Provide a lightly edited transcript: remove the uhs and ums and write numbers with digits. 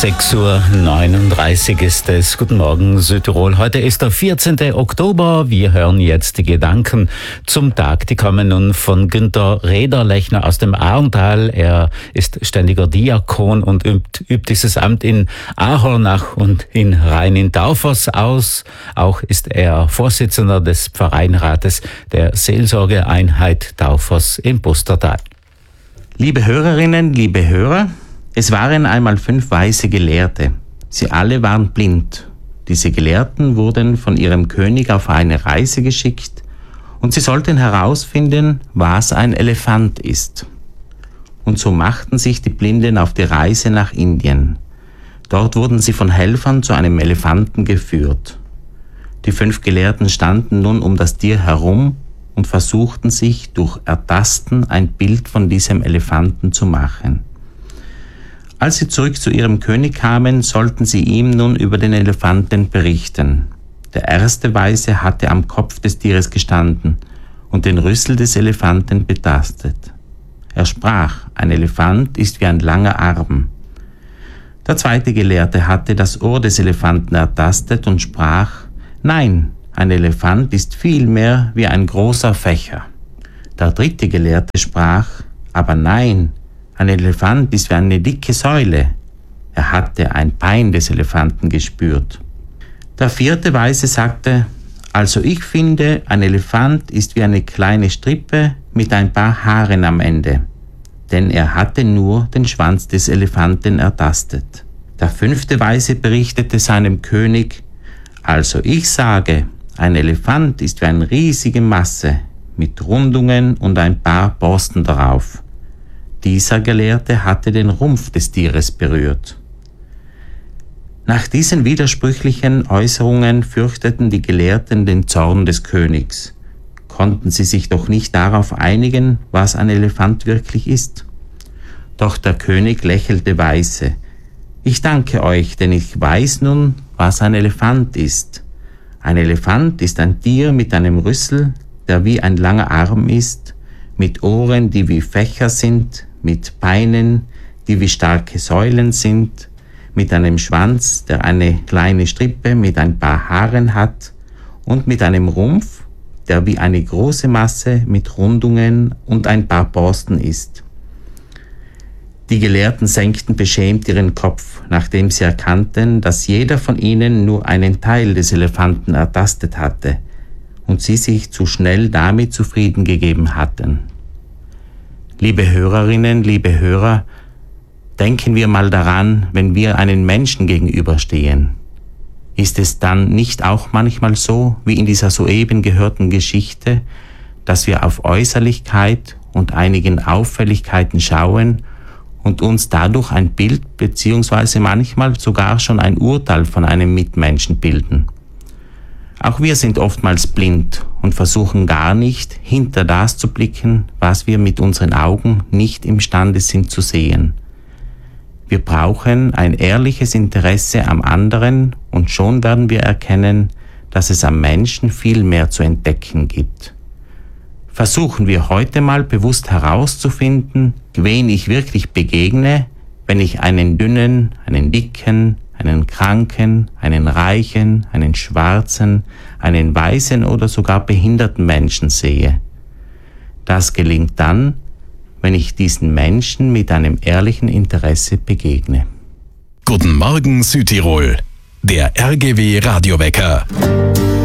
6:39 Uhr ist es. Guten Morgen, Südtirol. Heute ist der 14. Oktober. Wir hören jetzt die Gedanken zum Tag. Die kommen nun von Günter Rederlechner aus dem Ahrntal. Er ist ständiger Diakon und übt dieses Amt in Ahornach und in Rhein in Daufers aus. Auch ist er Vorsitzender des Pfarreinrates der Seelsorgeeinheit Daufers im Pustertal. Liebe Hörerinnen, liebe Hörer, es waren einmal 5 weise Gelehrte. Sie alle waren blind. Diese Gelehrten wurden von ihrem König auf eine Reise geschickt und sie sollten herausfinden, was ein Elefant ist. Und so machten sich die Blinden auf die Reise nach Indien. Dort wurden sie von Helfern zu einem Elefanten geführt. Die 5 Gelehrten standen nun um das Tier herum und versuchten sich durch Ertasten ein Bild von diesem Elefanten zu machen. Als sie zurück zu ihrem König kamen, sollten sie ihm nun über den Elefanten berichten. Der erste Weise hatte am Kopf des Tieres gestanden und den Rüssel des Elefanten betastet. Er sprach, ein Elefant ist wie ein langer Arm. Der zweite Gelehrte hatte das Ohr des Elefanten ertastet und sprach, nein, ein Elefant ist vielmehr wie ein großer Fächer. Der dritte Gelehrte sprach, aber nein, ein Elefant ist wie eine dicke Säule. Er hatte ein Bein des Elefanten gespürt. Der vierte Weise sagte, also ich finde, ein Elefant ist wie eine kleine Strippe mit ein paar Haaren am Ende. Denn er hatte nur den Schwanz des Elefanten ertastet. Der 5. Weise berichtete seinem König, also ich sage, ein Elefant ist wie eine riesige Masse mit Rundungen und ein paar Borsten darauf. Dieser Gelehrte hatte den Rumpf des Tieres berührt. Nach diesen widersprüchlichen Äußerungen fürchteten die Gelehrten den Zorn des Königs. Konnten sie sich doch nicht darauf einigen, was ein Elefant wirklich ist? Doch der König lächelte weise. Ich danke euch, denn ich weiß nun, was ein Elefant ist. Ein Elefant ist ein Tier mit einem Rüssel, der wie ein langer Arm ist, mit Ohren, die wie Fächer sind, mit Beinen, die wie starke Säulen sind, mit einem Schwanz, der eine kleine Strippe mit ein paar Haaren hat und mit einem Rumpf, der wie eine große Masse mit Rundungen und ein paar Borsten ist. Die Gelehrten senkten beschämt ihren Kopf, nachdem sie erkannten, dass jeder von ihnen nur einen Teil des Elefanten ertastet hatte und sie sich zu schnell damit zufrieden gegeben hatten. Liebe Hörerinnen, liebe Hörer, denken wir mal daran, wenn wir einen Menschen gegenüberstehen. Ist es dann nicht auch manchmal so, wie in dieser soeben gehörten Geschichte, dass wir auf Äußerlichkeit und einigen Auffälligkeiten schauen und uns dadurch ein Bild bzw. manchmal sogar schon ein Urteil von einem Mitmenschen bilden? Auch wir sind oftmals blind und versuchen gar nicht, hinter das zu blicken, was wir mit unseren Augen nicht imstande sind zu sehen. Wir brauchen ein ehrliches Interesse am anderen und schon werden wir erkennen, dass es am Menschen viel mehr zu entdecken gibt. Versuchen wir heute mal bewusst herauszufinden, wen ich wirklich begegne, wenn ich einen dünnen, einen dicken, einen Kranken, einen Reichen, einen Schwarzen, einen Weißen oder sogar behinderten Menschen sehe. Das gelingt dann, wenn ich diesen Menschen mit einem ehrlichen Interesse begegne. Guten Morgen Südtirol, der RGW Radiowecker.